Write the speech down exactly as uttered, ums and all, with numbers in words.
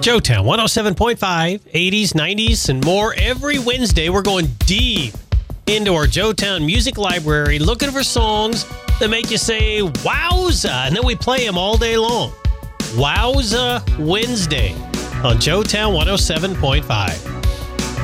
Joetown one oh seven point five, eighties, nineties, and more. Every Wednesday, we're going deep into our Joetown music library, looking for songs that make you say, wowza, and then we play them all day long. Wowza Wednesday on Joetown one oh seven point five.